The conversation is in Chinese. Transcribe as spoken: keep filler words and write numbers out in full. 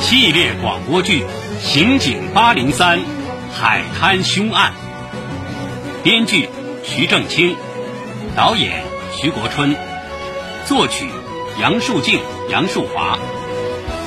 系列广播剧《刑警八零三海滩凶案》，编剧徐正清，导演徐国春，作曲杨树静、杨树华。